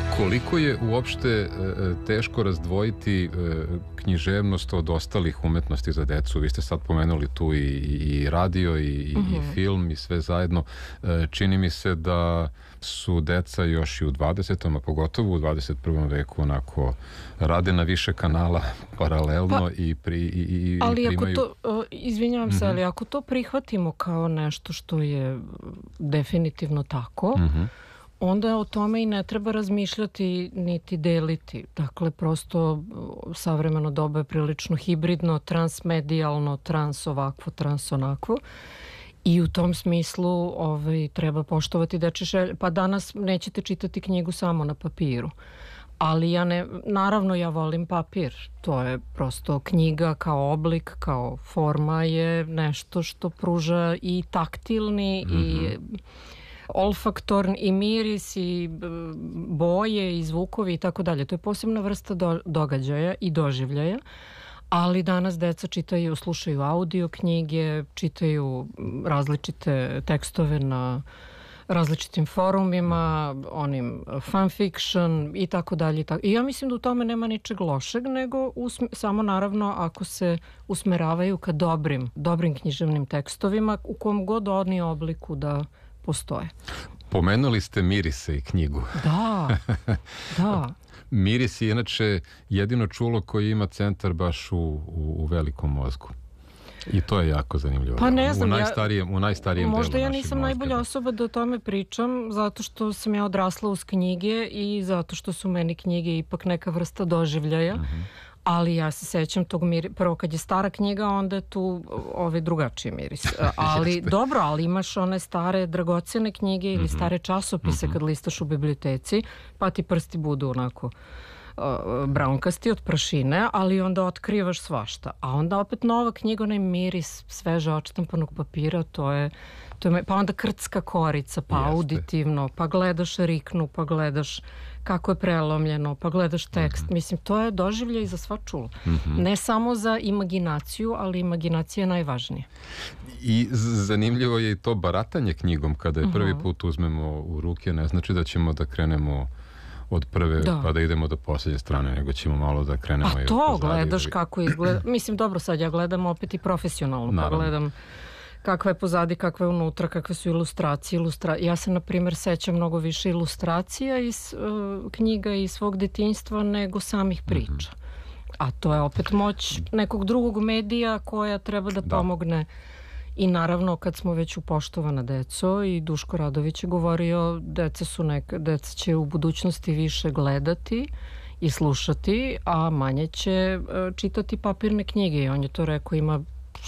Koliko je uopšte teško razdvojiti književnost od ostalih umetnosti za decu? Vi ste sad pomenuli tu i radio i film i sve zajedno. Čini mi se da su deca još i u 20. a pogotovo u 21. veku onako rade na više kanala paralelno i ali primaju... ako to, izvinjavam se, ali ako to prihvatimo kao nešto što je definitivno tako, onda o tome i ne treba razmišljati niti deliti. Dakle, prosto savremeno doba je prilično hibridno, transmedijalno, trans ovakvo, trans onakvo. I u tom smislu treba poštovati dečje želje. Pa danas nećete čitati knjigu samo na papiru. Ali naravno ja volim papir. To je prosto knjiga kao oblik, kao forma je nešto što pruža i taktilni i olfaktorni i miris i boje i zvukovi i tako dalje. To je posebna vrsta događaja i doživljaja, ali danas deca čitaju, slušaju audio knjige, čitaju različite tekstove na različitim forumima, onim fanfiction i tako dalje. I ja mislim da u tome nema ničeg lošeg, nego samo naravno ako se usmeravaju ka dobrim književnim tekstovima u kom god oni obliku da postoje. Pomenuli ste mirise i knjigu. Da. Miris je inače jedino čulo koji ima centar baš u velikom mozgu. I to je jako zanimljivo. Pa ne znam, u najstarijem delu možda ja našeg nisam mozga. najbolja osoba da o tome pričam, zato što sam ja odrasla uz knjige i zato što su meni knjige ipak neka vrsta doživljaja. Ali ja se sećam tog prvo kad je stara knjiga, onda je tu drugačiji miris. Ali dobro, ali imaš one stare dragocene knjige ili stare časopise kad listaš u biblioteci, pa ti prsti budu onako braunkasti od prašine, ali onda otkrivaš svašta. A onda opet nova knjiga, onaj miris sveže odštampanog papira, to je pa onda krcka korica, pa auditivno, pa gledaš riknu, pa gledaš kako je prelomljeno, pa gledaš tekst. Mislim, to je doživljaj za sva čula. Ne samo za imaginaciju, ali imaginacija je najvažnija. I zanimljivo je i to baratanje knjigom kada je prvi put uzmemo u ruke, ne znači da ćemo da krenemo od prve pa da idemo do posljednje strane, nego ćemo malo da krenemo i od pozadije. A to gledaš kako izgleda. Mislim, dobro, sad ja gledam opet i profesionalno, pa gledam kakva je pozadi, kakva je unutra, kakve su ilustracije. Ja se, na primjer, sećam mnogo više ilustracija iz knjiga iz svog detinjstva nego samih priča. A to je opet moć nekog drugog medija koja treba da pomogne. I naravno, kad smo već u Poštovana deco, i Duško Radović je govorio, deca će u budućnosti više gledati i slušati, a manje će čitati papirne knjige. I on je to rekao, ima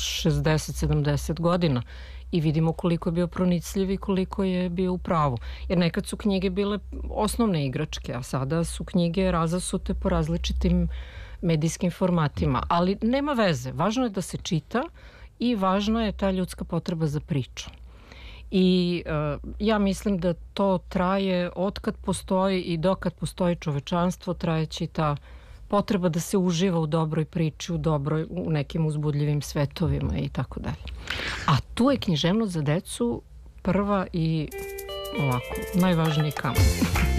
60-70 godina i vidimo koliko je bio pronicljiv i koliko je bio u pravu. Jer nekad su knjige bile osnovne igračke, a sada su knjige razasute po različitim medijskim formatima. Ali nema veze, važno je da se čita i važna je ta ljudska potreba za priču. I ja mislim da to traje otkad postoji i dokad postoji čovečanstvo, trajeći ta potreba da se uživa u dobroj priči, u nekim uzbudljivim svetovima i tako dalje. A tu je književnost za decu prva i ovako, najvažniji kamen.